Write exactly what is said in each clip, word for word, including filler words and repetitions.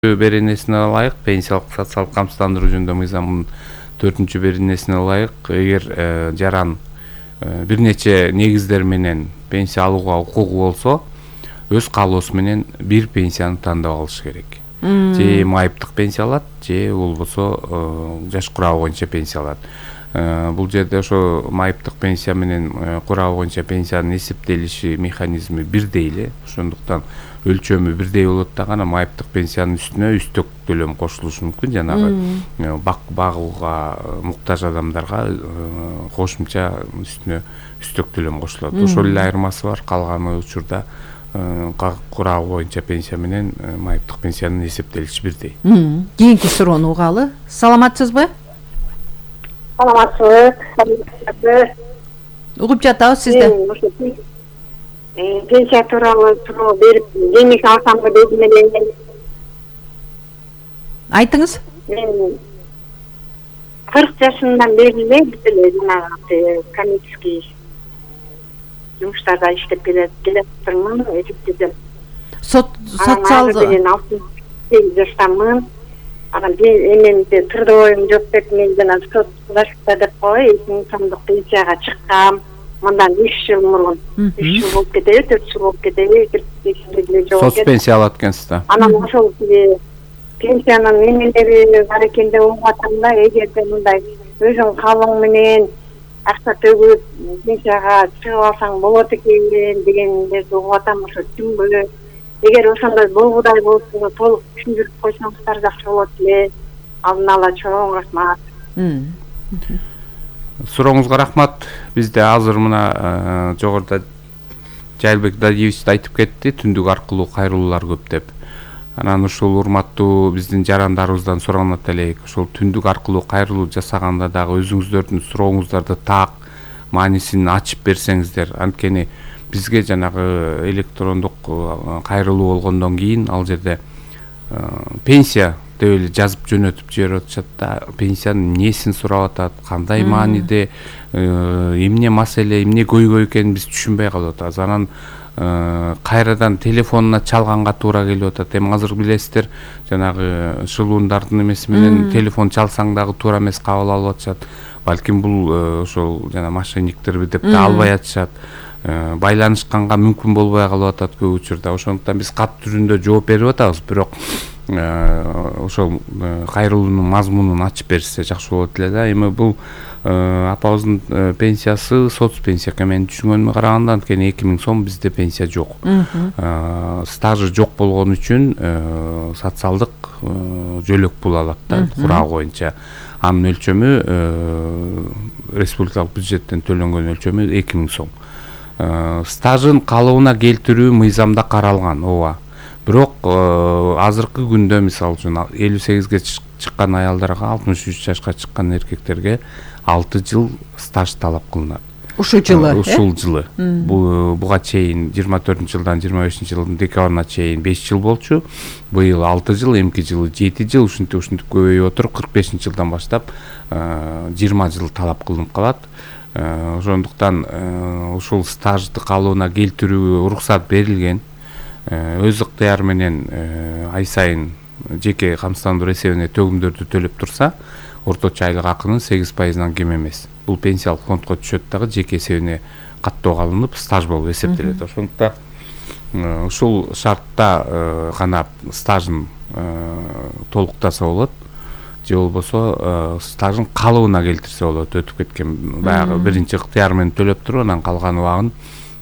беренесине ылайык пенсиялык социалдык камсыздандыруу жөнүндө мыйзамдын төртүнчү беренесине ылайык эгер жаран бир нече негиздер менен пенсия алууга укугу болсо өз каалоосу менен бир пенсияны тандап алыш керек. Же майыптык пенсия алат, же болбосо жаш курабы боюнча пенсия алат. Бул жерде ошо майыптык пенсия менен курабы боюнча пенсиянын эсептелиши механизми бирдей эле. Ошондуктан өлчөмү бирдей болот да гана майыптык пенсиянын үстүнө үстөк төлөм кошулушу мүмкүн. Жанагы багууга муктаж адамдарга кошумча үстүнө үстөк төлөм кошулат. Ошол эле айырмасы бар. Калган учурда курабы боюнча пенсия менен майыптык пенсиянын эсептелиши бирдей. Кийинки суроону угалы. Саламатсызбы? Саламатсызбы. Угуп жатабыз сизди. Пенсия тууралуу суроо берип, кеңеш алсам дедим эле. Айтыңыз. Мен кырк жашымдан бери эле биз эле жанагы коммерческий жумуштарда иштеп келатырмын, эсептедим. Социалдык алтымыш сегиз жаштамын. Анан эменде трудовойум жок деп мен жана соцдашта деп кой, эки миң сомдук пенсияга чыккам. Мындан үч жыл мурун, үч жыл болуп кетеби, төрт жыл болуп кетеби, соц пенсия алат экенсиз да. Анан ошол пенсиянын эмелери бар экен деп угуп атам да, эгерде мындай өзүң каалооң менен акча төгүп пенсияга чыгып алсаң болот экен дегендерди угуп атам. Ошо түшүнбөй. Эгер ошондой болгудай болсо толук түшүндүрүп койсоңуздар жакшы болот эле. Алдын ала чоң рахмат. Сурооңузга рахмат. Бизде азыр мына жогоруда Жайлбек Дадиевич айтып кетти, түндүк аркылуу кайрылуулар көп деп. Анан ушул урматтуу биздин жарандарыбыздан сураган элек, ошол түндүк аркылуу кайрылуу жасаганда дагы өзүңүздөрдүн сурооңуздарды так маанисин ачып берсеңиздер, анткени бизге жанагы электрондук кайрылуу болгондон кийин ал жерде пенсия деп эле жазып жөнөтүп жиберип атышат да, пенсиянын эмнесин сурап атат, кандай мааниде, эмне маселе, эмне көйгөй экенин биз түшүнбөй калып атабыз. Анан кайрадан телефонуна чалганга туура келип атат. Эми азыр билесиздер, жанагы шылуундардын эмеси менен телефон чалсаң дагы туура эмес кабыл алып атышат. Балким бул ошол жана мошенниктерби деп да албай атышат. Байланышканга мүмкүн болбой калып атат көп учурда. Ошондуктан биз кат түрүндө жооп берип атабыз, бирок ошол кайрылуунун мазмунун ачып берсе жакшы болот эле да. Эми бул апабыздын пенсиясы соц пенсия экен менин түшүнгөнүмө караганда, анткени эки миң сом бизде пенсия жок. Стажы жок болгон үчүн социалдык жөлөк пул алат да, курабы боюнча. Анын өлчөмү республикалык бюджеттен төлөнгөн өлчөмү эки миң сом. Стажын калыбына келтирүү мыйзамда каралган, ооба. Бирок азыркы күндө мисалы үчүн элүү сегизге чыккан аялдарга, алтымыш үч жашка чыккан эркектерге алты жыл стаж талап кылынат. Ушул жылы, ушул жылы. Буга чейин жыйырма төртүнчү жылдан жыйырма бешинчи жылдын декабрына чейин беш жыл болчу. Быйыл алты жыл, эмки жылы жети жыл, ушинтип ушинтип көбөйүп отуруп кырк бешинчи жылдан баштап жыйырма жыл талап кылынып калат. Ошондуктан ушул стажды калыбына келтирүү уруксат берилген. Өз ыктыяры менен ай сайын жеке камсыздандыруу эсебине төгүмдөрдү төлөп турса, орточо айлык акынын сегиз пайызынан кем эмес. Бул пенсиялык фондко түшөт дагы жеке эсебине каттоого алынып, стаж болуп эсептелет. Ошондуктан ушул шартта гана стажын толуктаса болот, же болбосо стажын калыбына келтирсе болот. Өтүп кеткен баягы биринчи ыктыяры менен төлөп туруп, анан калган убагын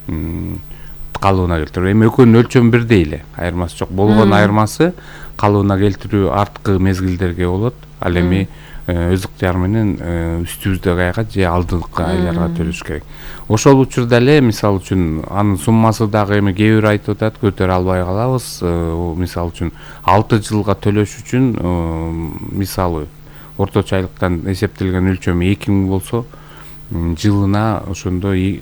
калыбына келтирүү. Эми экөөнүн өлчөмү бирдей эле, айырмасы жок. Болгон айырмасы калыбына келтирүү арткы мезгилдерге болот. Ал эми өз ыктыяры менен үстүбүздөгү айга же алдыңкы айларга төлөш керек. Ошол учурда эле мисалы үчүн анын суммасы дагы эми кээ бир айтып атат, көтөрө албай калабыз. Мисалы үчүн алты жылга төлөш үчүн мисалы орточо айлыктан эсептелген өлчөмү эки миң болсо, жылына ошондой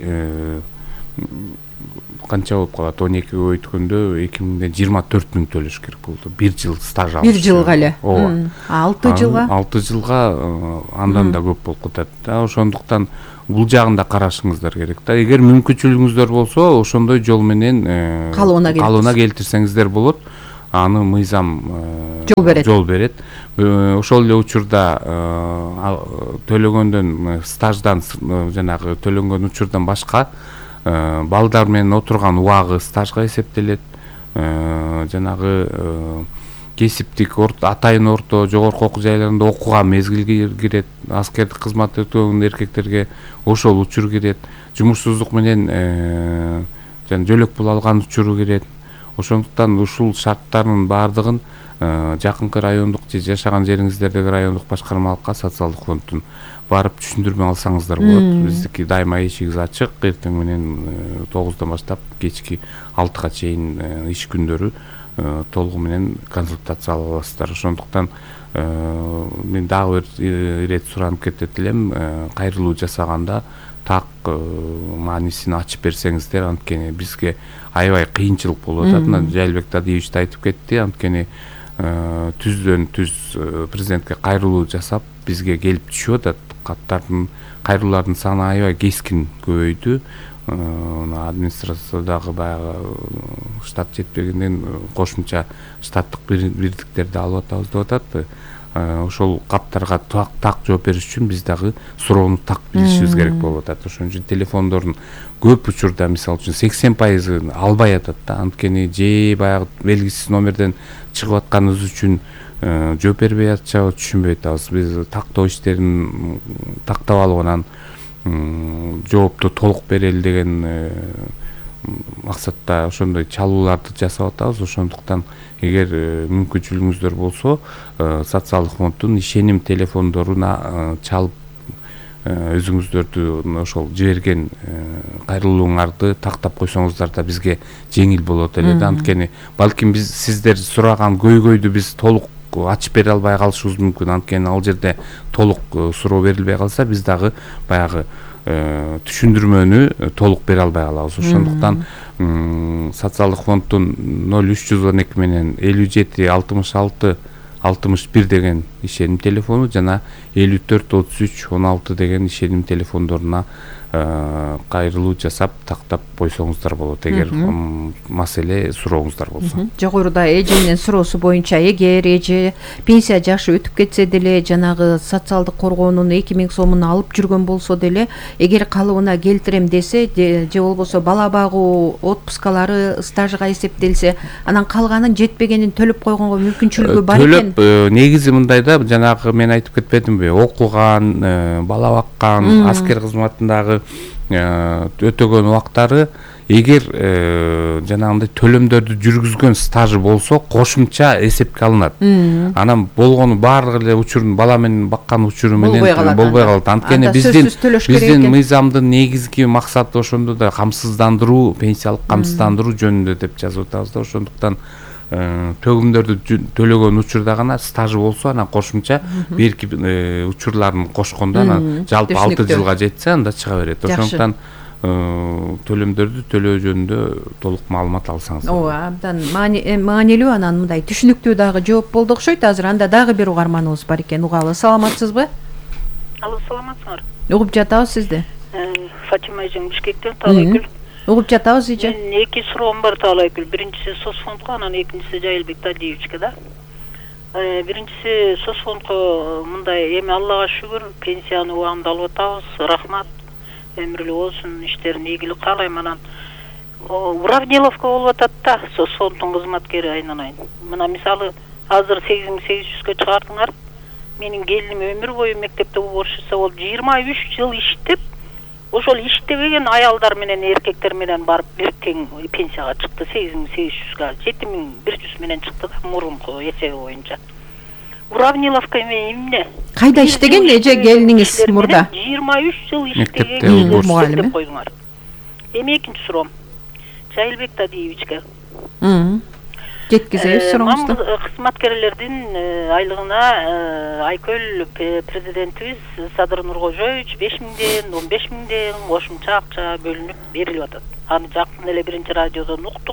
канча болуп калат? он экиге өйткөндө эки миңден жыйырма төрт миң төлөш керек болду. бир жыл стаж алып. бир жылга эле. Ооба. алты жылга? алты жылга андан да көп болуп кетет. Ошондуктан бул жагын да карашыңыздар керек да. Эгер мүмкүнчүлүгүңүздөр болсо, ошондой жол менен калыбына келтирсеңиздер болот. аны мыйзам жол берет. жол берет. Ошол эле учурда төлөгөндөн стаждан жанагы төлөнгөн учурдан башка балдар менен отурган убагы стажга эсептелет. Жанагы кесиптик атайын орто жогорку окуу жайларында окуган мезгил кирет, аскердик кызмат өтөгөн эркектерге ошол учур кирет, жумушсуздук менен жана жөлөк пул алган учуру кирет. Ошондуктан ушул шарттардын баардыгын жакынкы райондук же жашаган жериңиздердеги райондук башкармалыкка социалдык фонддун барып түшүндүрмө алсаңыздар болот. Биздики дайыма эшигибиз ачык. Эртең менен тогуздан баштап кечки алтыга чейин иш күндөрү толугу менен консультация ала аласыздар. Ошондуктан мен дагы бир ирет суранып кетет элем, кайрылуу жасаганда так маанисин ачып берсеңиздер, анткени бизге аябай кыйынчылык болуп атат. Мына Жайылбек Тадиевич да айтып кетти, анткени түздөн түз президентке кайрылуу жасап бизге келип түшүп атат. Каттардын, кайрылуулардын саны аябай кескин көбөйдү. Администрациядагы баягы штат жетпегенден кошумча штаттык бирдиктерди алып атабыз деп атат. Ошол каттарга так жооп бериш үчүн биз дагы суроону так билишибиз керек болуп атат. Ошон үчүн телефондордун көп учурда мисалы үчүн сексен пайызын албай атат да. Анткени же баягы белгисиз номерден чыгып атканыбыз үчүн жооп бербей атышабы, түшүнбөй атабыз. Биз тактоо иштерин тактап алып анан жоопту толук берели деген максатта ошондой чалууларды жасап атабыз. Ошондуктан эгер мүмкүнчүлүгүңүздөр болсо, социалдык фонддун ишеним телефондоруна чалып өзүңүздөрдү ошол жиберген кайрылууңарды тактап койсоңуздар да бизге жеңил болот эле да. Анткени балким биз сиздер сураган көйгөйдү биз толук ачып бере албай калышыбыз мүмкүн. Анткени ал жерде толук суроо берилбей калса, биз дагы баягы түшүндүрмөнү толук бере албай калабыз. Ошондуктан социалдык фонддун ноль үч жүз он эки менен элүү жети алтымыш алты алтымыш бир деген ишеним телефону жана элүү төрт отуз үч он алты деген ишеним телефондоруна кайрылуу жасап тактап койсоңуздар болот, эгер маселе сурооңуздар болсо. Жогоруда эженин суроосу боюнча, эгер эже пенсия жашы өтүп кетсе деле, жанагы социалдык коргоонун эки миң сомун алып жүргөн болсо деле, эгер калыбына келтирем десе, же болбосо бала багуу отпускалары стажга эсептелсе, анан калганын жетпегенин төлөп койгонго мүмкүнчүлүгү бар экен. Төлөп, негизи мындай да, жанагы мен айтып кетпедимби, окуган, бала баккан, аскер кызматындагы өтөгөн убактары эгер жанагындай төлөмдөрдү жүргүзгөн стажы болсо кошумча эсепке алынат. Анан болгону баардык эле учурун бала менен баккан учуру менен болбой калат. Анткени биздин биздин мыйзамдын негизги максаты ошондо да камсыздандыруу, пенсиялык камсыздандыруу жөнүндө деп жазып атабыз да. Ошондуктан төгүмдөрдү төлөгөн учурда гана стажы болсо, анан кошумча берки учурларын кошкондо анан жалпы алты жылга жетсе, анда чыга берет. Ошондуктан төлөмдөрдү төлөө жөнүндө толук маалымат алсаңыз. Ооба, абдан маанилүү, анан мындай түшүнүктүү дагы жооп болду окшойт. Азыр анда дагы бир угарманыбыз бар экен. Угалы, саламатсызбы? Алло, саламатсыңар. Угуп жатабыз сизди. Фатима эжем Бишкектен, Таалайкүл. Угуп жатабыз эже. Мен эки суроом бар Таалайкүл. Биринчиси соцфондко, анан экинчиси Жайылбек Тадиевичке да. Биринчиси соцфондко мындай, эми Аллага шүгүр, пенсияны убагында алып атабыз. Рахмат. Өмүрлүү болсун, иштерин ийгилик каалайм. Анан уравниловка болуп атат да, соцфонддун кызматкери айнанайын. Мына мисалы азыр сегиз миң сегиз жүзгө чыгардыңар. Менин келиним өмүр бою мектепте уборщица болуп жыйырма үч жыл иштеп, ошол иштебеген аялдар менен эркектер менен барып бир тең пенсияга чыкты. сегиз миң сегиз жүзгө жети миң бир жүз менен чыкты да, мурунку эсеби боюнча. Уравниловка эмне? Кайда иштеген эже келиниңиз мурда? жыйырма үч жыл иштеген мугалим деп койдуңар. Эми экинчи суроом Жайылбек Тадиевичке. Жеткизебиз сурооңузду. Кызматкерлердин айлыгына Айкөл президентибиз Садыр Нуркожоевич беш миңден он беш миңден кошумча акча бөлүнүп берилип атат. Аны жакын эле биринчи радиодон уктук.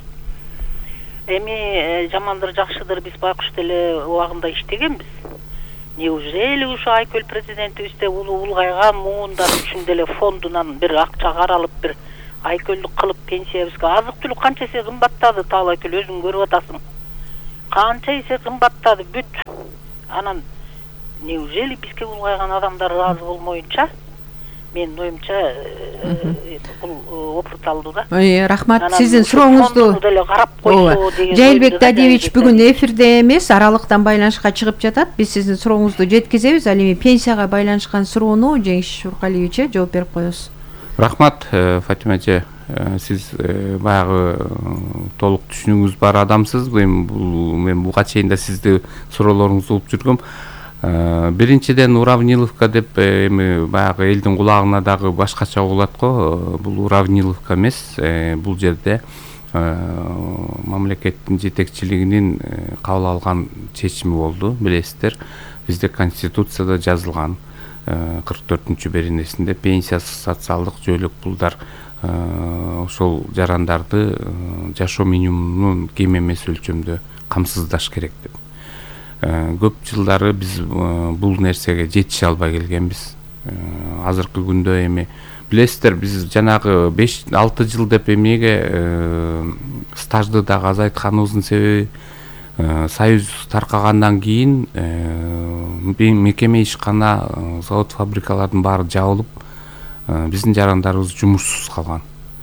Эми жамандыр жакшыдыр, биз байкуш деле убагында иштегенбиз. Неужели ушу Айкөл президентибизде улгайган муундар үчүн деле фондунан бир акча каралып, бир Айкөлдүк кылып пенсиябызга азык түлүк канчасы кымбаттады? Таалайкөл өзүң көрүп атасың. канча эсе кымбаттады бүт. Анан неужели бизге улгайган адамдар ыраазы болмоюнча, менин оюмча бул опурталдуу да. Рахмат, сиздин сурооңузду деле карап койсо деген. Жайылбек Дадиевич бүгүн эфирде эмес, аралыктан байланышка чыгып жатат. Биз сиздин сурооңузду жеткизебиз. Ал эми пенсияга байланышкан суроону Жеңиш Шуркалиевич жооп берип коесуз. Рахмат, Фатима эже. Сиз баягы толук түшүнүгүңүз бар адамсыз. Мен буга чейин да сизди суроолоруңузду угуп жүргөм. Биринчиден уравниловка деп эми баягы элдин кулагына дагы башкача угулат го. Бул уравниловка эмес. Бул жерде мамлекеттин жетекчилигинин кабыл алган чечими болду. Билесиздер, бизде конституцияда жазылган кырк төртүнчү беренесинде пенсиясыз социалдык жөөлөк пулдар ошол жарандарды жашоо минимумунун кем эмес өлчөмдө камсыздаш керек деп. Көп жылдары биз бул нерсеге жетише албай келгенбиз. Азыркы күндө эми билесиздер, биз жанагы беш алты жыл деп эмнеге стажды дагы азайтканыбыздын себеби союз таркагандан кийин мекеме ишкана, завод фабрикалардын баары жабылып, биздин жарандарыбыз жумушсуз калган.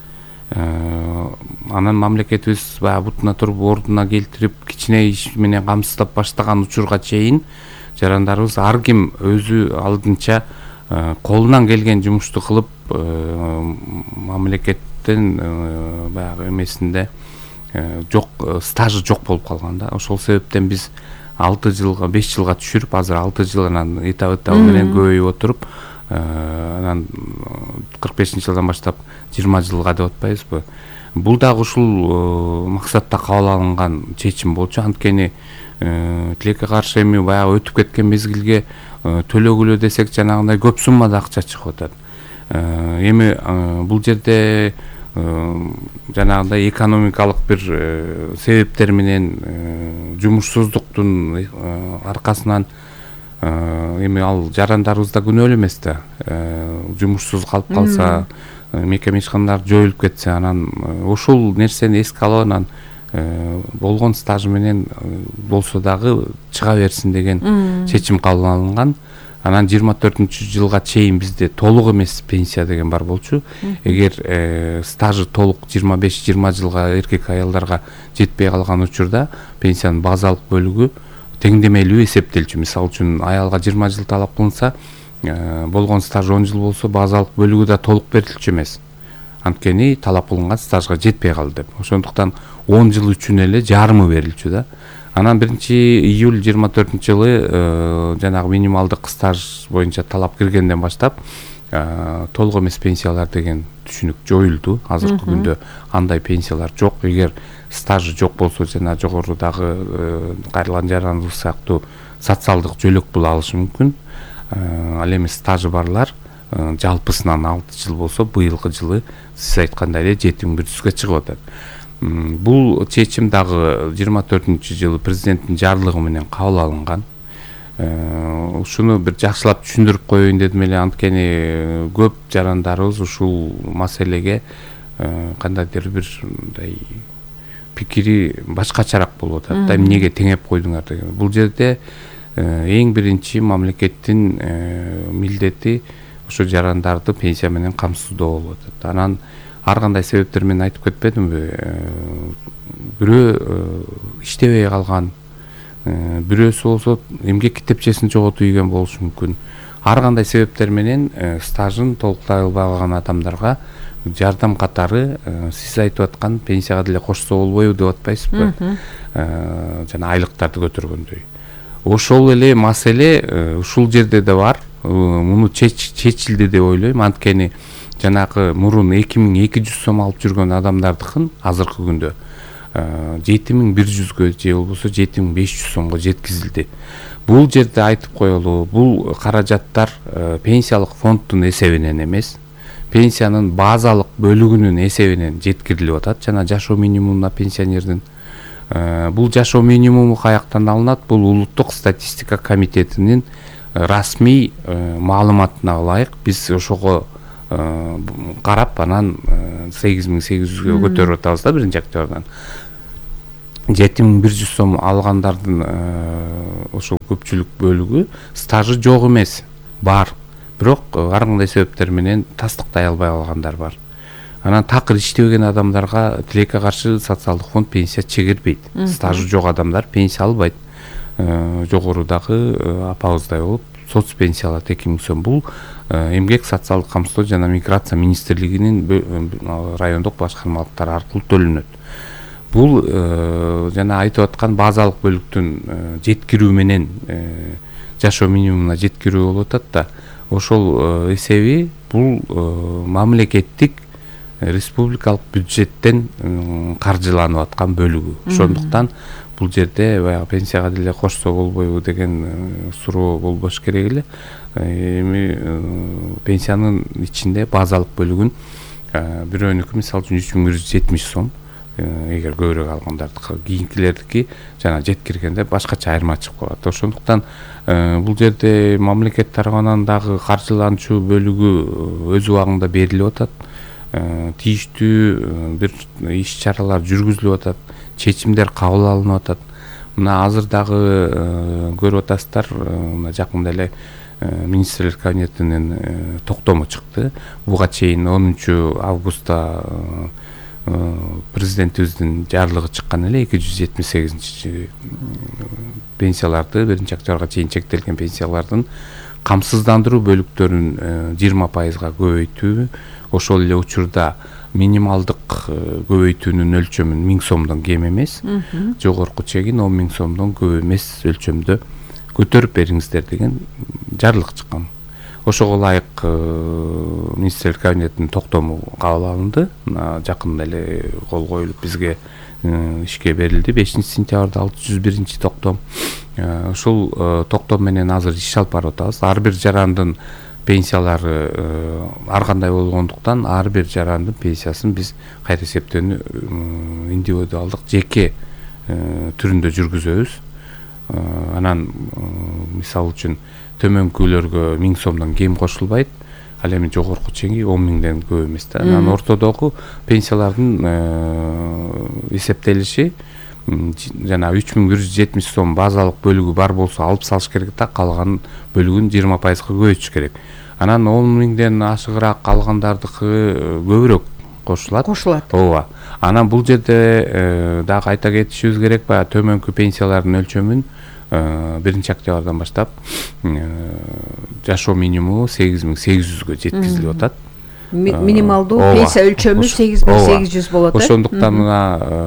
Анан мамлекетибиз баягы бутуна туруп ордуна келтирип, кичине иш менен камсыздап баштаган учурга чейин жарандарыбыз ар ким өзү алдынча колунан келген жумушту кылып, мамлекеттин баягы эмесинде жок, стажы жок болуп калган да. Ошол себептен биз алты жылга, беш жылга түшүрүп, азыр алты жылдан этап-этабы менен көбөйүп отуруп, анан кырк бешинчи жылдан баштап жыйырма жылга деп атпайбызбы? Бул дагы ушул максатта кабыл алынган чечим болчу. Анткени тилекке каршы эми баягы өтүп кеткен мезгилге төлөгүлө десек жанагындай көп суммада акча чыгып атат. Эми бул жерде жанагындай экономикалык бир себептер менен жумушсуздуктун аркасынан эми ал жарандарыбызда күнөөлүү эмес да. Жумушсуз калып калса, мекеме ишканалар жоюлуп кетсе, анан ушул нерсени эске алып, анан болгон стажы менен болсо дагы чыга берсин деген чечим кабыл алынган. Анан жыйырма төртүнчү жылга чейин бизде толук эмес пенсия деген бар болчу. Эгер стажы толук жыйырма беш жыйырма жылга эркек аялдарга жетпей калган учурда пенсиянын базалык бөлүгү теңдемелүү эсептелчү. Мисалы үчүн аялга жыйырма жыл талап кылынса, болгон стаж он жыл болсо, базалык бөлүгү да толук берилчү эмес. Анткени талап кылынган стажга жетпей калды деп. Ошондуктан он жыл үчүн эле жарымы берилчү да. Анан биринчи июль жыйырма төртүнчү жылы жанагы минималдык стаж боюнча талап киргенден баштап толук эмес пенсиялар деген түшүнүк жоюлду. Азыркы күндө андай пенсиялар жок. Эгер стажы жок болсо, жана жогорудагы кайрылган жараныбыз сыяктуу социалдык жөлөк пул алышы мүмкүн. Ал эми стажы барлар жалпысынан алты жыл болсо, быйылкы жылы сиз айткандай эле жети миң бир жүзгө чыгып атат. Бул чечим дагы жыйырма төртүнчү жылы президенттин жарлыгы менен кабыл алынган. Ушуну бир жакшылап түшүндүрүп коеюн дедим эле, анткени көп жарандарыбыз ушул маселеге кандайдыр бир мындай пикири башкачараак болуп атат да, эмнеге теңеп койдуңар деген. Бул жерде эң биринчи мамлекеттин милдети ошо жарандарды пенсия менен камсыздоо болуп атат. Анан ар кандай себептер менен айтып кетпедимби? Бирөө иштебей калган, бирөөсү болсо эмгек китепчесин жоготуп ийген болушу мүмкүн. Ар кандай себептер менен стажын толуктай албай калган адамдарга жардам катары сиз айтып аткан пенсияга деле кошсо болбойбу деп атпайсызбы? Жана айлыктарды көтөргөндөй. Ошол эле маселе ушул жерде да бар. Муну чечилди деп ойлойм. Анткени жанагы мурун эки миң эки жүз сом алып жүргөн адамдардыкын азыркы күндө жети миң бир жүзгө же болбосо жети миң беш жүз сомго жеткизилди. Бул жерде айтып коелу, бул каражаттар пенсиялык фонддун эсебинен эмес, пенсиянын базалык бөлүгүнүн эсебинен жеткирилип атат. Жана жашоо минимумуна пенсионердин бул жашоо минимуму каяктан алынат? Бул улуттук статистика комитетинин расмий маалыматына ылайык биз ошого карап, анан сегиз миң сегиз жүзгө көтөрүп атабыз да биринчи октябрдан. жети миң бир жүз сом алгандардын ошол көпчүлүк бөлүгү стажы жок эмес, бар, бирок ар кандай себептер менен тастыктай албай калгандар бар. Анан такыр иштебеген адамдарга тилекке каршы социалдык фонд пенсия чегербейт. Стажы жок адамдар пенсия албайт. Жогорудагы апабыздай болуп соц пенсия алат эки миң сом. Бул эмгек социалдык камсыздоо жана миграция министрлигинин райондук башкармалыктары аркылуу төлөнөт. Бул жана айтып аткан базалык бөлүктүн жеткирүү менен жашоо минимумуна жеткирүү болуп атат да, ошол эсеби бул мамлекеттик республикалык бюджеттен каржыланып аткан бөлүгү. Ошондуктан бул жерде баягы пенсияга деле кошсо болбойбу деген суроо болбош керек эле. Эми пенсиянын ичинде базалык бөлүгүн бирөөнүкү мисалы үчүн үч миң бир жүз жетимиш сом, эгер көбүрөөк алгандардыкы, кийинкилердики жана жеткиргенде башкача айырма чыгып калат. Ошондуктан бул жерде мамлекет тарабынан дагы каржыланчу бөлүгү өз убагында берилип атат. Тийиштүү бир иш чаралар жүргүзүлүп атат, чечимдер кабыл алынып атат. Мына азыр дагы көрүп атасыздар, мына жакында эле министрлер кабинетинен токтому чыкты. Буга чейин онунчу августта президентибиздин жарлыгы чыккан эле, эки жүз жетимиш сегизинчи пенсияларды, биринчи октябрга чейин чектелген пенсиялардын камсыздандыруу бөлүктөрүн жыйырма пайызга көбөйтүү, ошол эле учурда минималдык көбөйтүүнүн өлчөмүн миң сомдон кем эмес, жогорку чегин он миң сомдон көп эмес өлчөмдө көтөрүп бериңиздер деген жарлык чыккан. Ошого ылайык министрлер кабинетинин токтому кабыл алынды. Жакында эле кол коюлуп бизге ишке берилди. бешинчи сентябрда алты жүз биринчи токтом. Ошол токтом менен азыр иш алып барып атабыз. Ар бир жарандын пенсиялары ар кандай болгондуктан ар бир жарандын пенсиясын биз кайра эсептөөнү индивидуалдык жеке түрүндө жүргүзөбүз. Анан мисалы үчүн төмөнкүлөргө миң сомдон кем кошулбайт, ал эми жогорку чеги он миңден көп эмес да. Анан ортодогу пенсиялардын эсептелиши жана үч миң бир жүз жетимиш сом базалык бөлүгү бар болсо алып салыш керек да, калган бөлүгүн жыйырма пайызга көбөйтүш керек. Анан он миңден ашыгыраак алгандардыкы көбүрөөк кошулат. Кошулат. Ооба. Анан бул жерде дагы айта кетишибиз керек, баягы төмөнкү пенсиялардын өлчөмүн биринчи октябрдан баштап жашоо минимуму сегиз миң сегиз жүзгө жеткизилип атат. Минималдуу пенсия өлчөмү сегиз миң сегиз жүз болот. Ошондуктан мына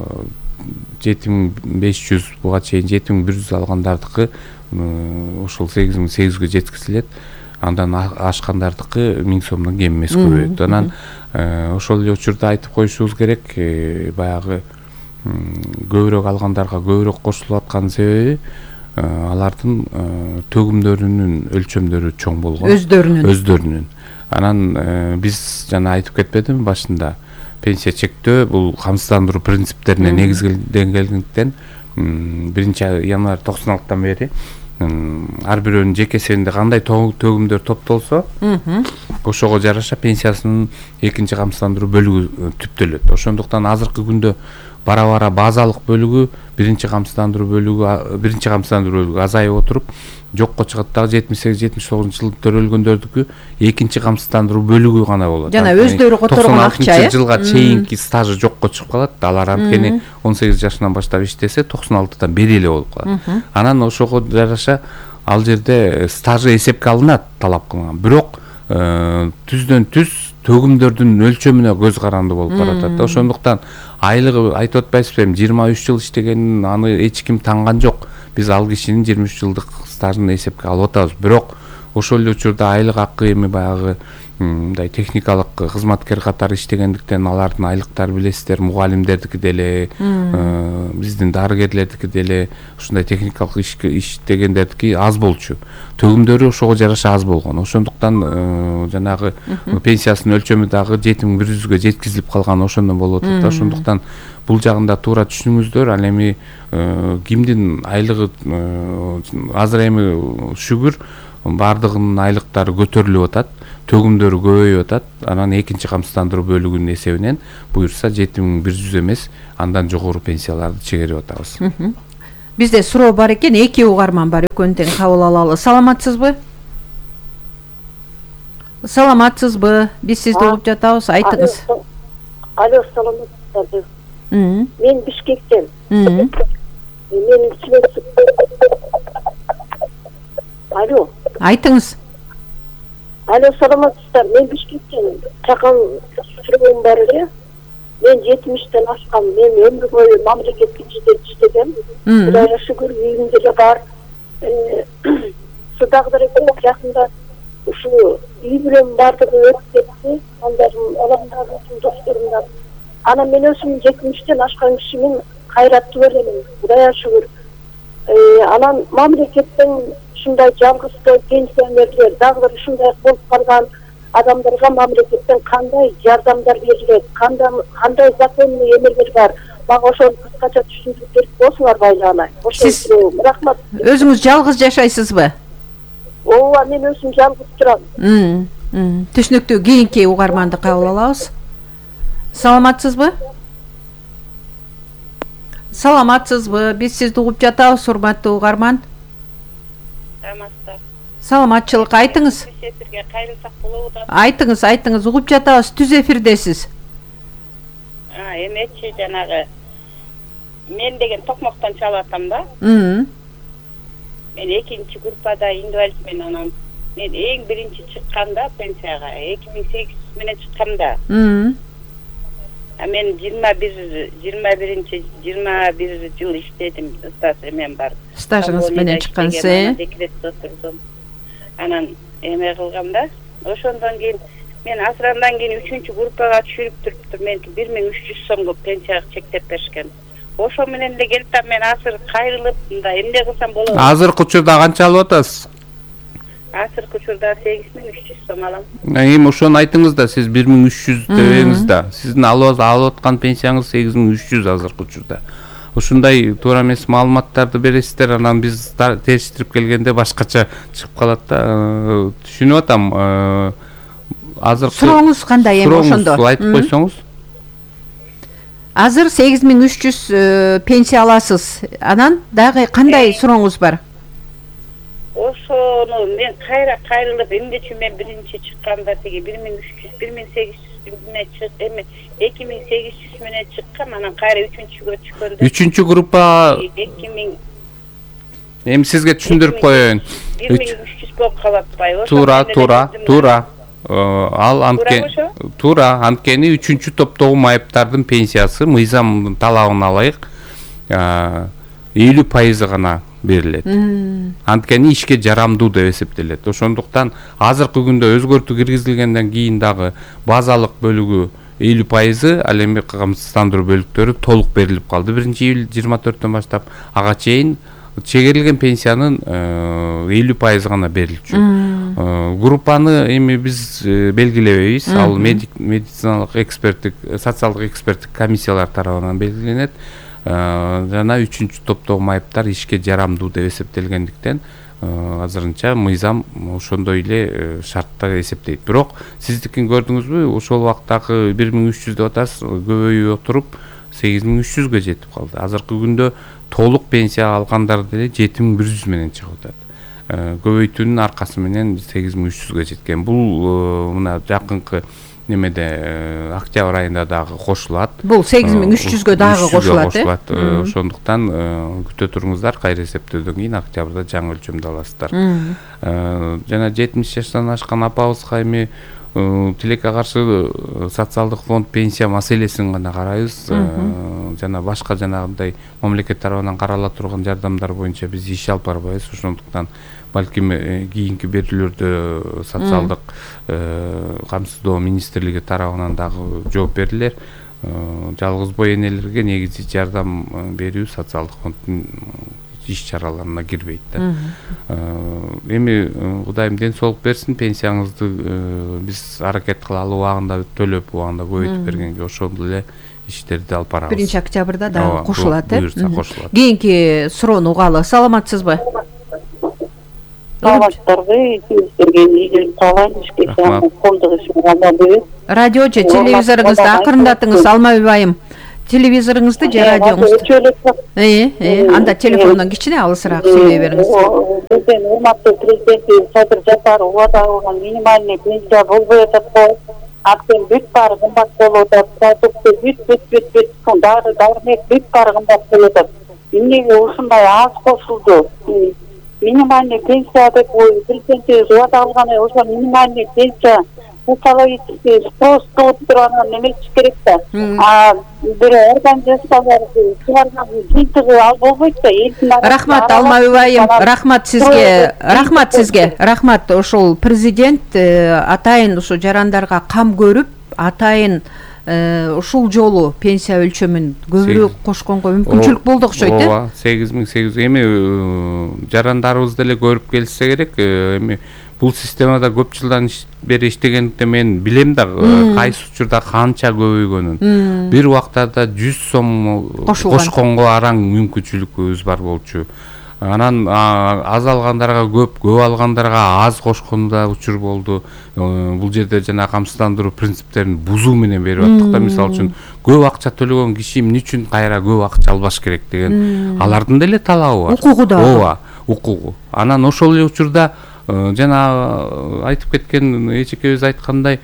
жети миң беш жүз, буга чейин жети миң бир жүз алгандардыкы ошол сегиз миң сегиз жүзгө жеткизилет. Андан ашкандардыкы миң сомдон кем эмес көбөйөт. Анан ошол эле учурда айтып коюшубуз керек, баягы көбүрөөк алгандарга көбүрөөк кошулуп аткан себеби алардын төгүмдөрүнүн өлчөмдөрү чоң болгон. Өздөрүнүн. Өздөрүнүн. Анан биз жана айтып кетпедимби башында, пенсия чектөө бул камсыздандыруу принциптерине негизделгендиктен биринчи январь токсон алтыдан бери ар бирөөнүн жеке эсебинде кандай төгүмдөр топтолсо, ошого жараша пенсиясынын экинчи камсыздандыруу бөлүгү түптөлөт. Ошондуктан азыркы күндө бара-бара базалык бөлүгү, биринчи камсыздандыруу бөлүгү, биринчи камсыздандыруу бөлүгү азайып отуруп, жокко чыгат дагы жетимиш сегиз жетимиш тогузунчу жылы төрөлгөндөрдүкү экинчи камсыздандыруу бөлүгү гана болот. Жана өздөрү которгон акча. токсон алтынчы жылга чейинки стажы жокко чыгып калат. Алар анткени он сегиз жашынан баштап иштесе токсон алтыдан бери эле болуп калат. Анан ошого жараша ал жерде стажы эсепке алынат, талап кылынган. Бирок түздөн түз төгүмдөрдүн өлчөмүнө көз каранды болуп баратат. Ошондуктан айлыгы айтып атпайсызбы, жыйырма үч жыл иштегенин аны эч ким танган жок. Биз ал кишинин жыйырма үч жылдык стажын эсепке алып атабыз. Бирок ошол эле учурда айлык акы эми баягы мындай техникалык кызматкер катары иштегендиктен алардын айлыктары билесиздер, мугалимдердики деле, биздин дарыгерлердики деле, ушундай техникалык иштегендердики аз болчу. Төгүмдөрү ошого жараша аз болгон. Ошондуктан жанагы пенсиясынын өлчөмү дагы жети миң бир жүзгө жеткизилип калган, ошондон болуп атат да. Ошондуктан бул жагында туура түшүнүңүздөр. Ал эми кимдин айлыгы азыр эми шүгүр бардыгынын айлыктары көтөрүлүп атат. Төгүмдөр күндөрү көбөйүп атат. Анан экинчи камсыздандыруу бөлүгүнүн эсебинен буюрса жети миң бир жүз эмес, андан жогору пенсияларды чегерип атабыз. Бизде суроо бар экен, эки угарман бар, экөөнү тең кабыл алалы. Саламатсызбы? Саламатсызбы? Биз сизди угуп жатабыз, айтыңыз. Алло, саламатсызбы? Мен Бишкектен. Мен Алло. Айтыңыз. Алло, саламатсыздар. Мен Бишкектен. Чакан суроом бар эле. Мен жетимиштен ашкам. Мен өмүр бою мамлекеттик иште иштегем. Кудайга шүгүр, үйүм деле бар. Судагы жакында ушу үй бүлөм бардыгы өтүп кетти. Андарым, аламдагы досторумдан. Анан мен өзүм жетимиштен ашкан кишимин, кайраттуу элемин. Кудайга шүгүр. Анан мамлекеттен ушундай жалгыздуу пенсионерлер, дагы бир ушундай болуп калган адамдарга мамлекеттен кандай жардамдар берилет, кандай законный эмелер бар? Мага ошону кыскача түшүндүрүп берип койсуңарбы айлагалай. Сиз рахмат. Өзүңүз жалгыз жашайсызбы? Ооба, мен өзүм жалгыз турам. Түшүнүктүү. Кийинки угарманды кабыл алабыз. Саламатсызбы? Саламатсызбы? Биз сизди угуп жатабыз, урматтуу угарман. Саламатсыздар. Саламатчылык, айтыңыз. Эфирге кайрылсак болобу да? Айтыңыз, айтыңыз, угуп жатабыз, түз эфирдесиз. А, эмечи жанагы мен деген токмоктон чалып атам да. Мен экинчи группада инвалидмин, анан мен эң биринчи чыкканда пенсияга эки миң сегиз менен чыкканда. А мен жыйырма бир жыйырма биринчи жыйырма бир жыл иштедим, стаж эмем бар. Стажыңыз менен чыккансыз. Декретте отурдум. Анан эме кылганда, ошондон кийин мен асырандан кийин үчүнчү группага түшүрүп туруптур. Меники бир миң үч жүз сомго пенсияга чектеп беришкен. Ошо менен эле келип мен азыр кайрылып, мындай эмне кылсам болот? Азыркы учурда канча алып атасыз? Азыркы учурда сегиз миң үч жүз сом алам. Эми ошону айтыңыз да, сиз бир миң үч жүз дебеңиз да. Сиздин алып аткан пенсияңыз сегиз миң үч жүз азыркы учурда. Ушундай туура эмес маалыматтарды бересиздер, анан биз териштирип келгенде башкача чыгып калат да. Түшүнүп атам. Азыркы сурооңуз кандай эми ошондо? Сурооңузду айтып койсоңуз. Азыр сегиз миң үч жүз пенсия аласыз. Анан дагы кандай сурооңуз бар? Ошону мен кайра кайрылып, эмнечи мен биринчи чыкканда теги бир миң үч жүз, бир миң сегиз жүз менен чык, эми эки миң сегиз жүз менен чыккам, анан кайра үчүнчүгө түшкөндө. Үчүнчү группа эки миң Эми сизге түшүндүрүп коеюн. бир миң үч жүз болуп калат атпайбы? Туура, туура, туура. Ал антке туура, анткени үчүнчү топтогу майыптардын пенсиясы мыйзамдын талабын алайык элүү пайызы гана берилет. Анткени ишке жарамдуу деп эсептелет. Ошондуктан азыркы күндө өзгөртүү киргизилгенден кийин дагы базалык бөлүгү элүү пайызы, ал эми камсыздандыруу бөлүктөрү толук берилип калды. биринчи июль жыйырма төрттөн баштап ага чейин чегерилген пенсиянын элүү пайызы гана берилчү. Группаны эми биз белгилебейбиз. Ал медициналык эксперттик, социалдык эксперттик комиссиялар тарабынан белгиленет. Жана үчүнчү топтогу майыптар ишке жарамдуу деп эсептелгендиктен азырынча мыйзам ошондой эле шартта эсептейт. Бирок сиздикин көрдүңүзбү, ошол убактагы бир миң үч жүз деп атасыз, көбөйүп отуруп сегиз миң үч жүзгө жетип калды. Азыркы күндө толук пенсия алгандар деле жети миң бир жүз менен чыгып атат. Көбөйтүүнүн аркасы менен сегиз миң үч жүзгө жеткен. Бул мына жакынкы немеде октябрь айында дагы кошулат. Бул сегиз миң үч жүзгө дагы кошулат, э? Ошондуктан күтө туруңуздар, кайра эсептөөдөн кийин октябрда жаңы өлчөмдү аласыздар. Жана жетимиш жаштан ашкан апабызга эми тилекке каршы социалдык фонд пенсия маселесин гана карайбыз. Жана башка жанагындай мамлекет тарабынан карала турган жардамдар боюнча биз иш алып барбайбыз. Ошондуктан балким кийинки берүүлөрдө социалдык камсыздоо министрлиги тарабынан дагы жооп берилер. Жалгыз бой энелерге негизи жардам берүү социалдык фонддун иш чараларына кирбейт да. Эми Кудайым ден соолук берсин, пенсияңызды биз аракет кылалы, убагында төлөп, убагында көбөйтүп бергенге ошондой эле иштерди алып барабыз. биринчи октябрда дагы кошулат, э? Буюрса кошулат. Кийинки суроону угалы. Саламатсызбы? саламатсыздарбы? Сиздерге ийгилик каалайм, ишке саамат, колдук ишин алла берет. Радиочу телевизорыңызды акырындатыңыз, алмай байым. Телевизорыңызды же радиоңузду. Э, э, анда телефондон кичине алысыраак сүйлөй бериңиз. Биздин урматтуу президентибиз Садыр Жапаров убада болгон минимальный пенсия болбой атат го. Аптен бүт баары кымбат болуп атат. Продукты бүт бүт бүт бүт дары дармек бүт баары кымбат болуп атат. Эмнеге ушундай аз кошулду? Минимальный пенсия деп президентибиз убада алганы ошо минимальный пенсия экологический спрос туруп турган немелчи керек да. А бир организациялар чыгарган жыйынтыгы ал болбойт да. Рахмат Алмай байым, рахмат сизге, рахмат сизге, рахмат. Ошол президент атайын ушу жарандарга кам көрүп, атайын ушул жолу пенсия өлчөмүн көбүрөөк кошконго мүмкүнчүлүк болду окшойт, э? Ооба, сегиз миң сегиз жүз. Эми жарандарыбыз деле көрүп келсе керек. Эми бул системада көп жылдан бери иштегендиктен мен билем да кайсы учурда канча көбөйгөнүн. Бир убактарда жүз сом кошконго араң мүмкүнчүлүгүбүз бар болчу. Анан аз алгандарга көп, көп алгандарга аз кошкону да учур болду. Бул жерде жана камсыздандыруу принциптерин бузуу менен берип аттык да. Мисалы үчүн көп акча төлөгөн киши эмне үчүн кайра көп акча албаш керек деген алардын деле талабы бар. Укугу да. Ооба, укугу. Анан ошол эле учурда жана айтып кеткен эчекебиз айткандай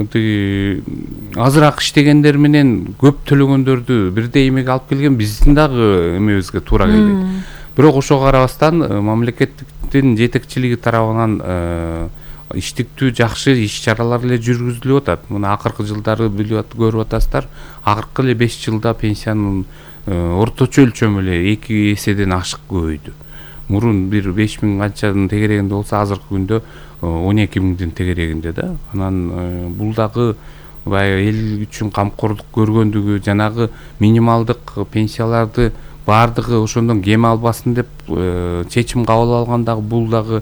азыраак иштегендер менен көп төлөгөндөрдү бирдей эмеге алып келген биздин дагы эмебизге туура келбейт. Бирок ошого карабастан мамлекеттин жетекчилиги тарабынан иштиктүү жакшы иш чаралар эле жүргүзүлүп атат. Мына акыркы жылдары билип көрүп атасыздар, акыркы эле беш жылда пенсиянын орточо өлчөмү эле эки эседен ашык көбөйдү. Мурун бир беш миң канчанын тегерегинде болсо, азыркы күндө он эки миңдин тегерегинде да. Анан бул дагы баягы эл үчүн камкордук көргөндүгү, жанагы минималдык пенсияларды баардыгы ошондон кем албасын деп чечим кабыл алган дагы бул дагы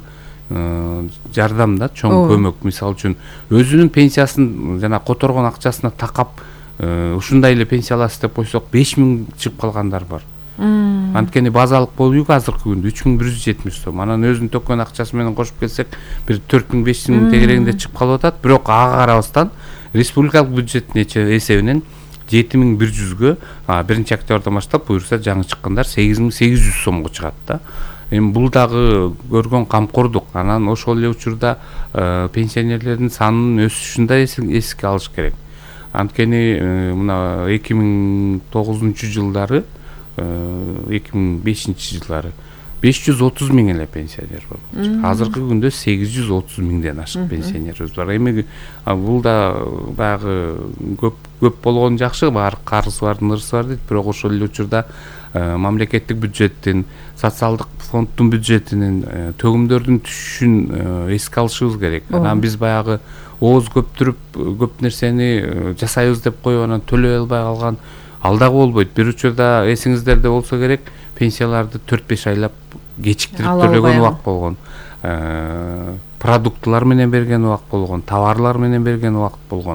жардам да, чоң көмөк. Мисалы үчүн өзүнүн пенсиясын жана которгон акчасына такап ушундай эле пенсия аласыз деп койсок беш миң чыгып калгандар бар. Анткени базалык боюгу азыркы күндө үч миң бир жүз жетимиш сом. Анан өзүнүн төккөн акчасы менен кошуп келсек, бир төрт миң беш миң тегерегинде чыгып калып атат. Бирок ага карабастан республикалык бюджеттин эсебинен жети миң бир жүзгө биринчи октябрдан баштап буюрса жаңы чыккандар сегиз миң сегиз жүз сомго чыгат да. Эми бул дагы көргөн камкордук. Анан ошол эле учурда пенсионерлердин санынын өсүшүн да эске алыш керек. Анткени мына эки миң тогузунчу жылдары, эки миң бешинчи жылдары беш жүз отуз миң эле пенсионер бар. Азыркы күндө сегиз жүз отуз миңден ашык пенсионерибиз бар. Эми бул да баягы көп көп болгон жакшы, бар карызы бар, нырсы бар дейт. Бирок ошол эле учурда мамлекеттик бюджеттин, социалдык фонддун бюджетинин, төгүмдөрдүн түшүшүн эске алышыбыз керек. Анан биз баягы ооз көптүрүп көп нерсени жасайбыз деп коюп анан төлөй албай калган ал дагы болбойт. Бир учурда эсиңиздерде болсо керек, пенсияларды төрт беш айлап кечиктирип төлөгөн убак болгон. Продуктылар менен берген убак болгон, товарлар менен берген убак болгон.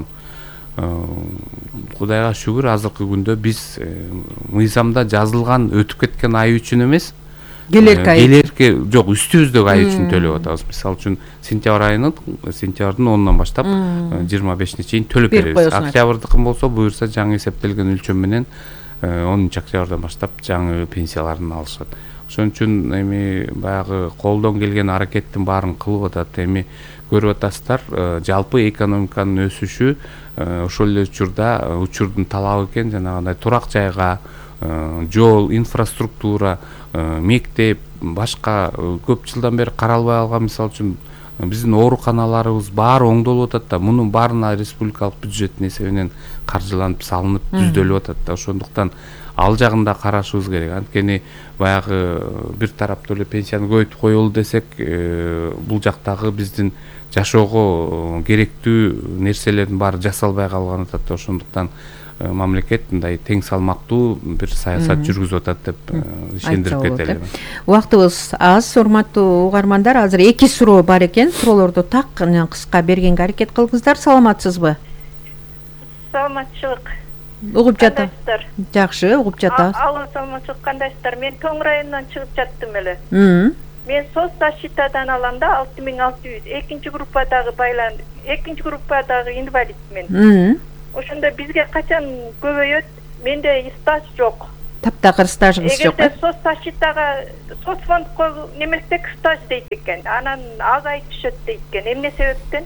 Кудайга шүгүр, азыркы күндө биз мыйзамда жазылган өтүп кеткен ай үчүн эмес, келерки ай, келерки жок, үстүбүздөгү ай үчүн төлөп атабыз. Мисалы үчүн сентябрь айынын сентябрдын онунан баштап жыйырма бешине чейин төлөп беребиз. Октябрдыкын болсо буюрса жаңы эсептелген өлчөм менен онунчу октябрдан баштап жаңы пенсияларын алышат. Ошон үчүн эми баягы колдон келген аракеттин баарын кылып атат. Эми көрүп атасыздар, жалпы экономиканын өсүшү ошол эле учурда учурдун талабы экен. Жанагындай турак жайга, жол, инфраструктура, мектеп, башка көп жылдан бери каралбай калган, мисалы үчүн биздин ооруканаларыбыз баары оңдолуп атат да. Мунун баарына республикалык бюджеттин эсебинен каржыланып, салынып, түздөлүп атат да. Ошондуктан ал жагында карашыбыз керек. Анткени баягы бир тараптуу эле пенсияны көбөйтүп коелу десек, бул жактагы биздин жашоого керектүү нерселердин баары жасалбай калган атат. Ошондуктан мамлекет мындай тең салмактуу бир саясат жүргүзүп атат деп ишендирип кетели. Убактыбыз аз, урматтуу угармандар. Азыр эки суроо бар экен. Суроолорду так кыска бергенге аракет кылыңыздар. Саламатсызбы? Саламатчылык. Угуп жатам. Жакшы, угуп жатабыз. Алла саламатчылык, кандайсыздар? Мен Тоң районунан чыгып жаттым эле. мен соцзащитадан алам да алты миң алты жүз. Экинчи группадагы байлан, экинчи группадагы инвалидмен. Ошондо бизге качан көбөйөт? Менде стаж жок. Таптакыр стажыңыз жок. Эгерде соцзащитага, соцфондко немесек стаж дейт экен. Анан азайып түшөт дейт экен. Эмне себептен?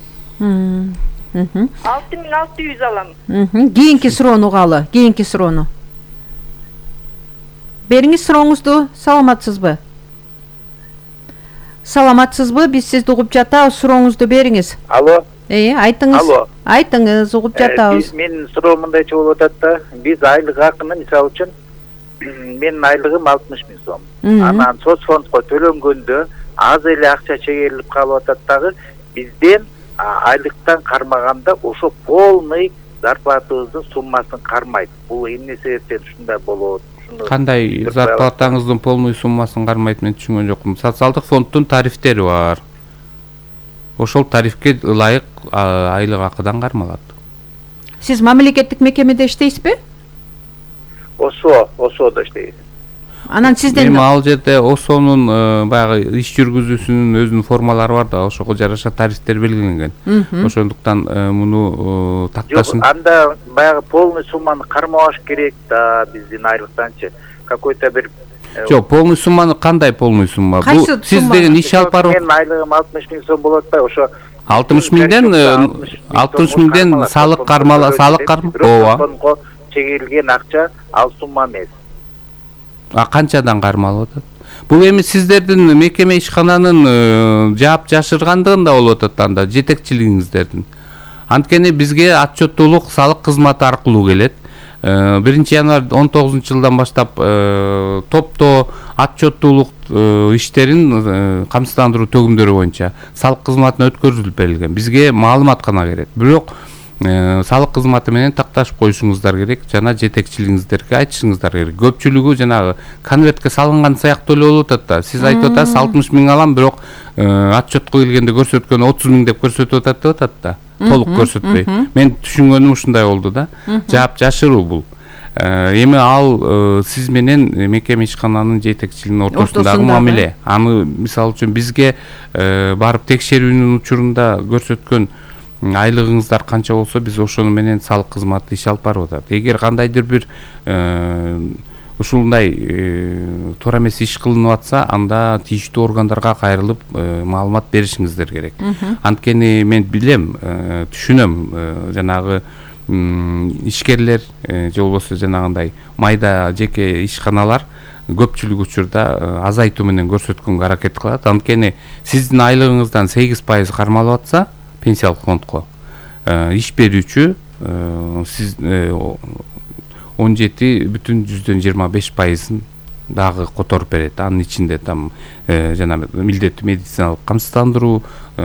алты миң алты жүз алам. Кийинки суроону угалы, кийинки суроону. Бериңиз сурооңузду. Саламатсызбы? Саламатсызбы? Биз сизди угуп жатабыз. Сурооңузду бериңиз. Алло. Э, айтыңыз. Алло. Айтыңыз, угуп жатабыз. Менин суроом мындайча болуп атат да, биз айлык акыны мисалы үчүн менин айлыгым алтымыш миң сом. Анан соцфондко төлөнгөндө аз эле акча чегерилип калып атат дагы, бизден айлыктан кармаганда ошо полный зарплатыбыздын суммасын кармайт. Бул эмне себептен ушундай болот? Кандай зарплатаңыздын полный суммасын кармайт, мен түшүнгөн жокмун. Социалдык фонддун тарифтери бар. Ошол тарифке ылайык айлык акыдан кармалат. Сиз мамлекеттик мекемеде иштейсизби? Осо, осодо иштейм. Анан сизден эми ал жерде ОСОнун баягы иш жүргүзүүсүнүн өзүнүн формалары бар да, ошого жараша тарифтер белгиленген. Ошондуктан муну такташын. Жок, анда баягы полный сумманы кармабаш керек да биздин айлыктанчы. Какой-то бир Жок, полный сумманы кандай полный сумма? Бул сиз деген иш алып барып. Менин айлыгым алтымыш миң сом болот да, ошо алтымыш миңден алтымыш миңден салык кармала, салык кармала. Ооба. Чегерилген акча ал сумма эмес. А канчадан кармалып атат? Бул эми сиздердин мекеме ишкананын жаап жашыргандыгында болуп атат анда, жетекчилигиңиздердин. Анткени бизге отчеттуулук салык кызматы аркылуу келет. биринчи январь он тогузунчу жылдан баштап топтоо отчеттуулук иштерин камсыздандыруу төгүмдөрү боюнча салык кызматына өткөрүлүп берилген. Бизге маалымат гана берет. Бирок салык кызматы менен такташып коюшуңуздар керек, жана жетекчилигиңиздерге айтышыңыздар керек. Көпчүлүгү жанагы конвертке салынган сыяктуу эле болуп атат да. Сиз айтып атасыз алтымыш миң алам, бирок отчетко келгенде көрсөткөн отуз миң деп көрсөтүп атат деп атат да. Толук көрсөтпөй. Мен түшүнгөнүм ушундай болду да. Жаап жашыруу бул. Эми ал сиз менен мекеме ишкананын жетекчилигинин ортосундагы мамиле. Аны мисалы үчүн бизге барып текшерүүнүн учурунда көрсөткөн айлыгыңыздар канча болсо, биз ошону менен салык кызматы иш алып барып атат. Эгер кандайдыр бир ушундай туура эмес иш кылынып атса, анда тийиштүү органдарга кайрылып маалымат беришиңиздер керек. Анткени мен билем, түшүнөм, жанагы ишкерлер же болбосо жанагындай майда жеке ишканалар көпчүлүк учурда азайтуу менен көрсөткөнгө аракет кылат. Анткени сиздин айлыгыңыздан сегиз пайыз кармалып атса, пенсиялык фондко иш берүүчү сиз он жети бүтүн жүздөн жыйырма беш пайызын дагы которуп берет. Анын ичинде там жана милдеттүү медициналык камсыздандыруу,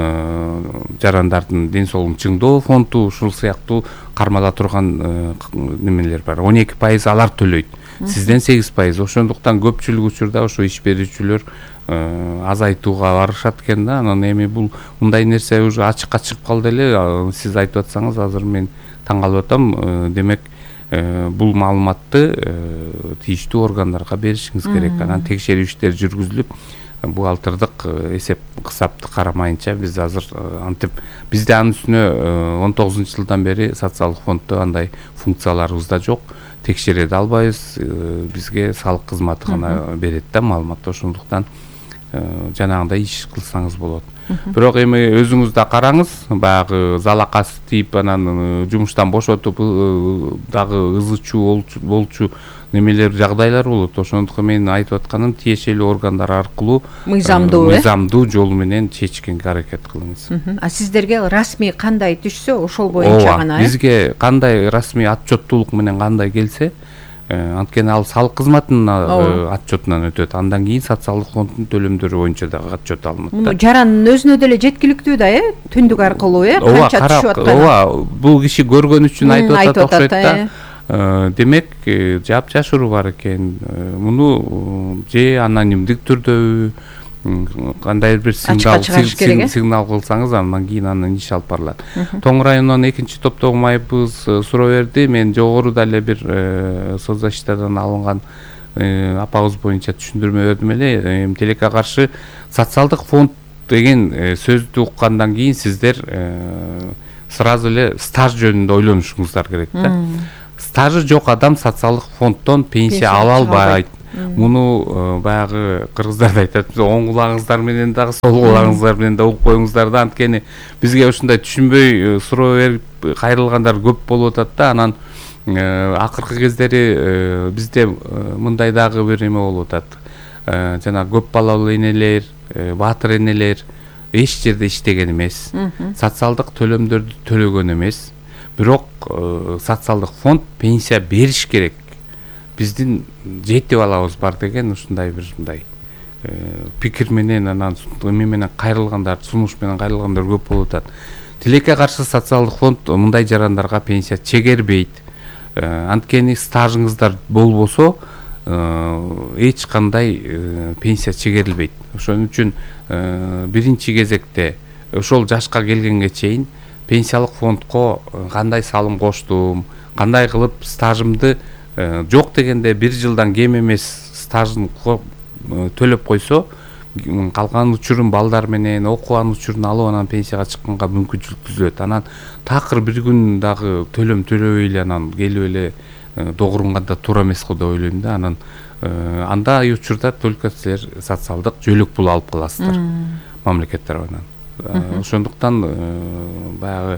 жарандардын ден соолугун чыңдоо фонду, ушул сыяктуу кармала турган немелер бар. он эки пайыз алар төлөйт. Сизден сегиз пайыз. Ошондуктан көпчүлүк учурда ошо иш берүүчүлөр азайтууга барышат экен да. Анан эми бул мындай нерсе уже ачыкка чыгып калды эле. Сиз айтып атсаңыз, азыр мен таң калып атам. Демек бул маалыматты тийиштүү органдарга беришиңиз керек. Анан текшерүү иштери жүргүзүлүп, бухгалтердик эсеп кысапты карамайынча биз азыр антип бизде анын үстүнө он тогузунчу жылдан бери социалдык фонддо андай функцияларыбыз да жок. Текшере да албайбыз. Бизге салык кызматы гана берет да маалыматты. Ошондуктан жанагындай иш кылсаңыз болот. Бирок эми өзүңүз да караңыз, баягы залакасы тийип анан жумуштан бошотуп дагы ызычуу болчу немелер жагдайлар болот. Ошондуктан мен айтып атканым, тиешелүү органдар аркылуу мыйзамдуу мыйзамдуу жол менен чечкенге аракет кылыңыз. А сиздерге расмий кандай түшсө, ошол боюнча гана э? Бизге кандай расмий отчеттуулук менен кандай келсе, анткени ал салык кызматынын отчетунан өтөт. Андан кийин социалдык фонддун төлөмдөрү боюнча дагы отчет алынат. Муну жарандын өзүнө деле жеткиликтүү да, э? Түндүк аркылуу, э? Канча түшүп атканы. Ооба, бул киши көргөн үчүн айтып атат окшойт да. Демек, жаап жашыруу бар экен. Муну же анонимдик түрдө кандай бир сигнал сигнал кылсаңыз, андан кийин анын иш алып барылат. Тоң районунан экинчи топтогу майыбыз суроо берди. Мен жогоруда эле бир соцзащитадан алынган апабыз боюнча түшүндүрмө бердим эле. Эми тилекке каршы социалдык фонд деген сөздү уккандан кийин сиздер сразу эле стаж жөнүндө ойлонушуңуздар керек да. Стажы жок адам социалдык фонддон пенсия ала албайт. Муну баягы кыргыздар да айтат, оң кулагыңыздар менен дагы сол кулагыңыздар менен да угуп коюңуздар да, анткени бизге ушундай түшүнбөй суроо берип кайрылгандар көп болуп атат да. Анан акыркы кездери бизде мындай дагы бир эме болуп атат. Жана көп балалуу энелер, баатыр энелер эч жерде иштеген эмес, социалдык төлөмдөрдү төлөгөн эмес, бирок социалдык фонд пенсия бериш керек. Биздин жети балабыз бар деген ушундай бир мындай пикир менен анан эме менен кайрылгандар, сунуш менен кайрылгандар көп болуп атат. Тилекке каршы социалдык фонд мындай жарандарга пенсия чегербейт. Анткени стажыңыздар болбосо эч кандай пенсия чегерилбейт. Ошон үчүн биринчи кезекте ошол жашка келгенге чейин пенсиялык фондко кандай салым коштум, кандай кылып стажымды жок дегенде бир жылдан кем эмес стажын төлөп койсо, калган учурун балдар менен окуган учурун алып анан пенсияга чыкканга мүмкүнчүлүк түзүлөт. Анан такыр бир күн дагы төлөм төлөбөй эле анан келип эле догурунганда туура эмес го деп ойлойм да. Анан андай учурда только силер социалдык жөлөк пул алып каласыздар мамлекет тарабынан. Ошондуктан баягы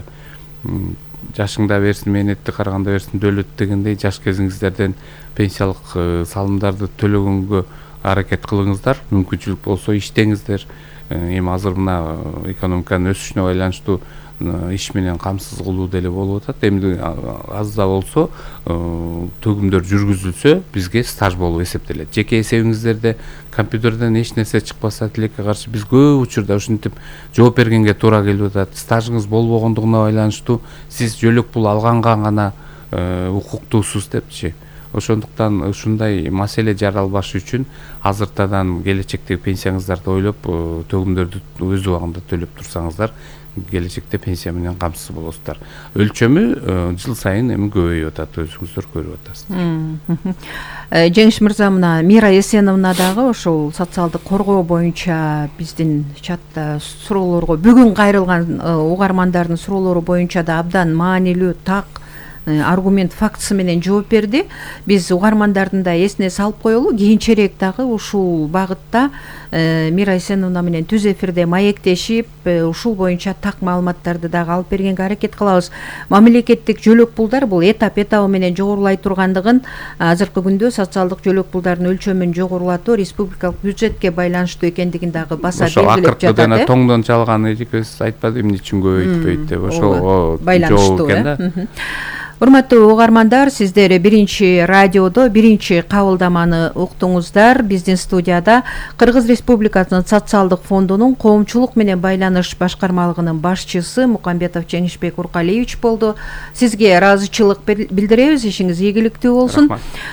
жашыңда берсин, мээнетти караганда берсин дөлөт дегендей жаш кезиңиздерден пенсиялык салымдарды төлөгөнгө аракет кылыңыздар. Мүмкүнчүлүк болсо иштеңиздер. Эми азыр мына экономиканын өсүшүнө байланыштуу иш менен камсыз кылуу деле болуп атат. Эми аз да болсо төгүмдөр жүргүзүлсө бизге стаж болуп эсептелет. Жеке эсебиңиздерде компьютерден эч нерсе чыкпаса, тилекке каршы биз көп учурда ушинтип жооп бергенге туура келип атат. Стажыңыз болбогондугуна байланыштуу сиз жөлөк пул алганга гана укуктуусуз депчи. Ошондуктан ушундай маселе жаралбаш үчүн азыртадан келечектеги пенсияңыздарды ойлоп, төгүмдөрдү өз убагында төлөп турсаңыздар, келечекте пенсия менен камсыз болосуздар. Өлчөмү жыл сайын эми көбөйүп атат, өзүңүздөр көрүп атасыздар. Жеңиш мырза, мына Мира Эсеновна дагы ошол социалдык коргоо боюнча биздин чатта суроолорго, бүгүн кайрылган угармандардын суроолору боюнча да абдан маанилүү, так аргумент, фактысы менен жооп берди. Биз угармандардын да эсине салып коелу, кийинчерээк дагы ушул багытта Мира Эсеновна менен түз эфирде маектешип, ушул боюнча так маалыматтарды дагы алып бергенге аракет кылабыз. Мамлекеттик жөлөк пулдар бул этап этабы менен жогорулай тургандыгын, азыркы күндө социалдык жөлөк пулдардын өлчөмүн жогорулатуу республикалык бюджетке байланыштуу экендигин дагы баса белгилеп жатат. Ошол акыркы тоңдон чалган экөөбүз айтпады эмне үчүн көбөйтпөйт деп, ошол байланыштуу экен да. Урматтуу угармандар, сиздер биринчи радиодо биринчи кабылдаманы уктуңуздар. Биздин студияда Кыргыз Республикасынын социалдык фондунун коомчулук менен байланыш башкармалыгынын башчысы Мукамбетов Жеңишбек Уркалиевич болду. Сизге ыраазычылык билдиребиз, ишиңиз ийгиликтүү болсун.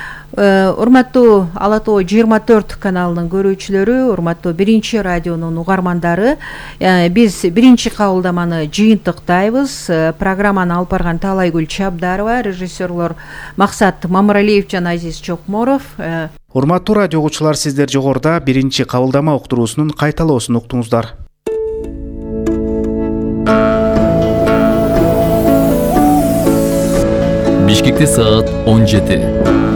Урматтуу Ала Тоо жыйырма төрт каналынын көрүүчүлөрү, урматтуу биринчи радионун угармандары, биз биринчи кабылдаманы жыйынтыктайбыз. Программаны алып барган Таалайгүл Чабдарова, режиссерлор Максат Мамыралиев жана Азиз Чокморов. Урматтуу радио угуучулар, сиздер жогоруда биринчи кабылдама уктуруусунун кайталоосун уктуңуздар. Бишкекте саат он жети.